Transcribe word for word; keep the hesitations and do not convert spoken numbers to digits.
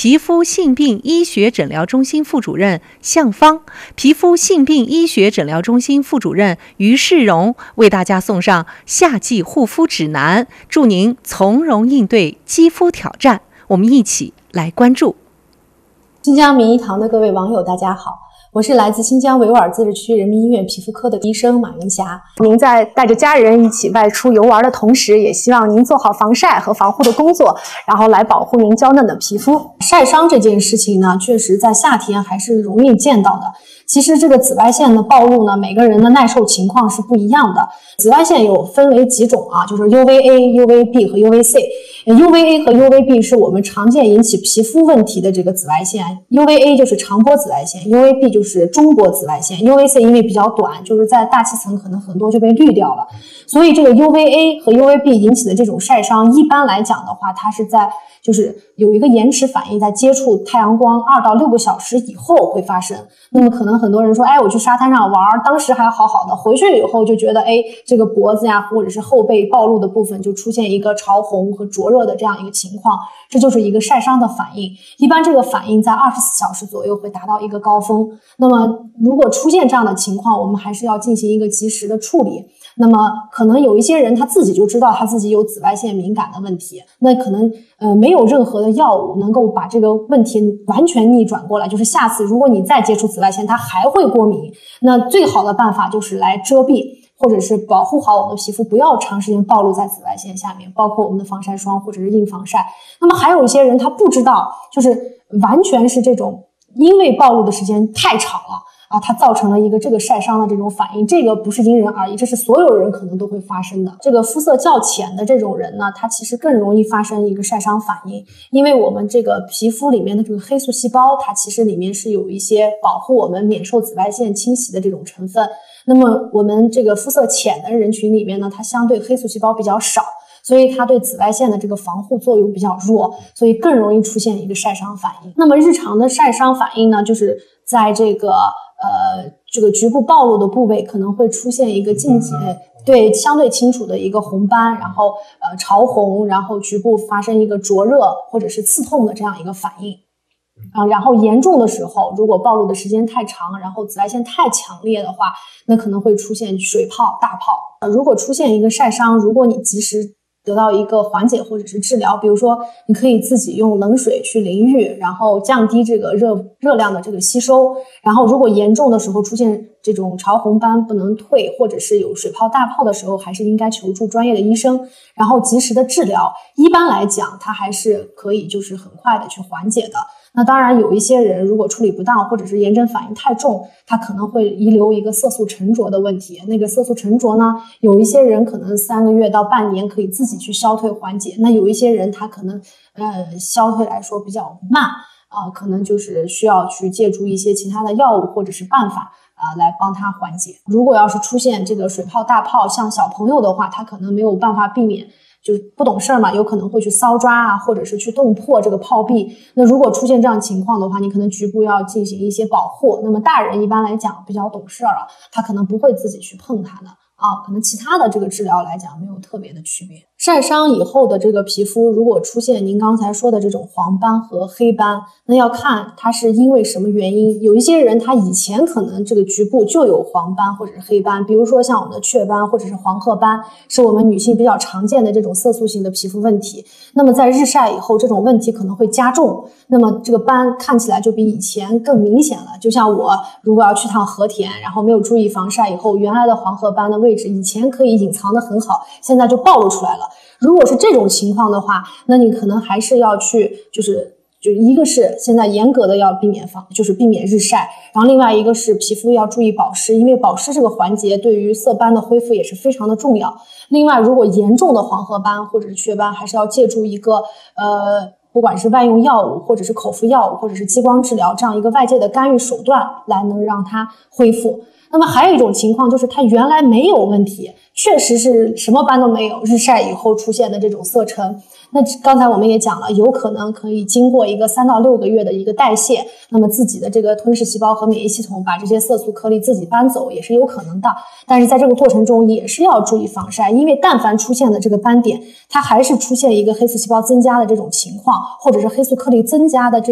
皮肤性病医学诊疗中心副主任向芳、皮肤性病医学诊疗中心副主任于世荣为大家送上夏季护肤指南，祝您从容应对肌肤挑战。我们一起来关注。 新疆名医堂的各位网友大家好，我是来自新疆维吾尔自治区人民医院皮肤科的医生马云霞。您在带着家人一起外出游玩的同时，也希望您做好防晒和防护的工作，然后来保护您娇嫩的皮肤。晒伤这件事情呢，确实在夏天还是容易见到的。其实这个紫外线的暴露呢，每个人的耐受情况是不一样的。紫外线有分为几种啊，就是 U V A、U V B 和 U V C。U V A 和 U V B 是我们常见引起皮肤问题的这个紫外线 ，U V A 就是长波紫外线 ，U V B 就是中波紫外线 ，U V C 因为比较短，就是在大气层可能很多就被滤掉了。所以这个 U V A 和 U V B 引起的这种晒伤，一般来讲的话，它是在就是有一个延迟反应，在接触太阳光二到六个小时以后会发生。那么可能很多人说，哎，我去沙滩上玩，当时还好好的，回去以后就觉得，哎，这个脖子呀，或者是后背暴露的部分就出现一个潮红和灼热的这样一个情况，这就是一个晒伤的反应。一般这个反应在二十四小时左右会达到一个高峰。那么如果出现这样的情况，我们还是要进行一个及时的处理。那么可能有一些人他自己就知道他自己有紫外线敏感的问题，那可能呃没有任何的药物能够把这个问题完全逆转过来，就是下次如果你再接触紫外线它还会过敏，那最好的办法就是来遮蔽或者是保护好我们的皮肤，不要长时间暴露在紫外线下面，包括我们的防晒霜或者是硬防晒。那么还有一些人他不知道，就是完全是这种因为暴露的时间太长了啊，它造成了一个这个晒伤的这种反应，这个不是因人而异，这是所有人可能都会发生的。这个肤色较浅的这种人呢，他其实更容易发生一个晒伤反应，因为我们这个皮肤里面的这个黑素细胞，它其实里面是有一些保护我们免受紫外线侵袭的这种成分。那么我们这个肤色浅的人群里面呢，它相对黑素细胞比较少，所以它对紫外线的这个防护作用比较弱，所以更容易出现一个晒伤反应。那么日常的晒伤反应呢，就是在这个呃这个局部暴露的部位可能会出现一个近期对相对清楚的一个红斑，然后呃潮红，然后局部发生一个灼热或者是刺痛的这样一个反应。啊，然后严重的时候，如果暴露的时间太长，然后紫外线太强烈的话，那可能会出现水泡、大泡。呃，如果出现一个晒伤，如果你及时得到一个缓解或者是治疗，比如说你可以自己用冷水去淋浴，然后降低这个热热量的这个吸收。然后如果严重的时候出现这种潮红斑不能退，或者是有水泡大泡的时候，还是应该求助专业的医生，然后及时的治疗。一般来讲，它还是可以就是很快的去缓解的。那当然有一些人如果处理不当，或者是炎症反应太重，他可能会遗留一个色素沉着的问题。那个色素沉着呢，有一些人可能三个月到半年可以自己去消退缓解，那有一些人他可能呃消退来说比较慢啊、呃，可能就是需要去借助一些其他的药物或者是办法啊、呃、来帮他缓解。如果要是出现这个水泡大泡，像小朋友的话，他可能没有办法避免，就是不懂事儿嘛，有可能会去搔抓啊，或者是去动破这个泡壁。那如果出现这样情况的话，你可能局部要进行一些保护。那么大人一般来讲比较懂事儿啊，他可能不会自己去碰它的啊，可能其他的这个治疗来讲没有特别的区别。晒伤以后的这个皮肤如果出现您刚才说的这种黄斑和黑斑，那要看它是因为什么原因。有一些人他以前可能这个局部就有黄斑或者是黑斑，比如说像我们的雀斑或者是黄褐斑，是我们女性比较常见的这种色素性的皮肤问题。那么在日晒以后，这种问题可能会加重，那么这个斑看起来就比以前更明显了。就像我如果要去趟和田，然后没有注意防晒以后，原来的黄褐斑的位置以前可以隐藏得很好，现在就暴露出来了。如果是这种情况的话，那你可能还是要去就是就一个是现在严格的要避免防，就是避免日晒，然后另外一个是皮肤要注意保湿，因为保湿这个环节对于色斑的恢复也是非常的重要。另外，如果严重的黄褐斑或者是雀斑，还是要借助一个呃不管是外用药物或者是口服药物或者是激光治疗这样一个外界的干预手段来能让它恢复。那么还有一种情况就是它原来没有问题，确实是什么斑都没有，日晒以后出现的这种色沉。那刚才我们也讲了，有可能可以经过一个三到六个月的一个代谢，那么自己的这个吞噬细胞和免疫系统把这些色素颗粒自己搬走也是有可能的。但是在这个过程中也是要注意防晒，因为但凡出现的这个斑点，它还是出现一个黑素细胞增加的这种情况，或者是黑素颗粒增加的这